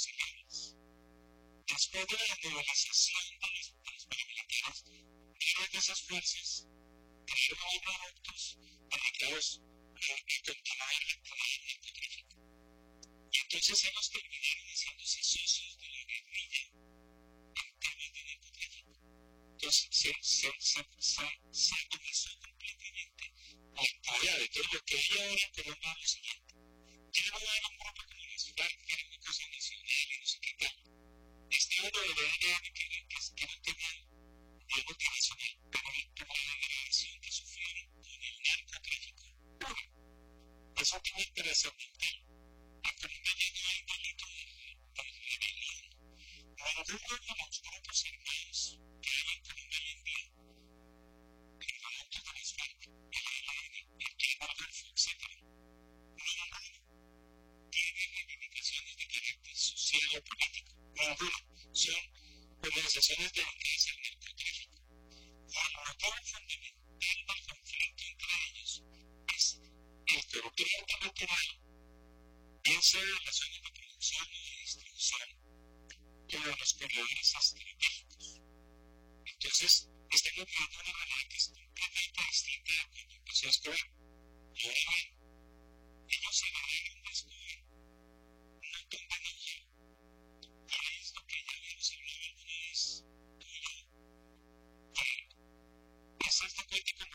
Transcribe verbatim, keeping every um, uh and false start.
auxiliares. Después de la movilización de los, de los paramilitares, varias de esas fuerzas crearon productos dedicados a, a continuar la actividad del narcotráfico. Y entonces ellos terminaron haciéndose socios de la guerrilla en temas de narcotráfico. Entonces se, se, se, se, se comenzó completamente la actividad de todo lo que hay ahora en Colombia es lo siguiente. Ya no hay un grupo como las FARC, que era una cosa nacional y no sé qué tal. Estaba lo de la E L N, que, que, que no tenía nivel multinacional, pero tuvo la degradación que sufrieron con el narcotráfico. Uno, es un tema trascendental. En Colombia ya no hay delito de, de rebelión. Ninguno de los grupos armados que hay en Colombia hoy en día, el momento de las FARC, el E L N, el Clan Golfo, etcétera, ninguno tiene reivindicaciones de carácter social o político. Ninguno. Son organizaciones dedicadas al narcotráfico. Y el motor fundamental del conflicto entre ellos es el territorio territorial, bien sea de las zonas de producción y de distribución, o de los corredores estratégicos. Entonces, estamos viendo una realidad que es completamente distinta de cuando empezó a escolar. Y ahora bien, ellos se agarraron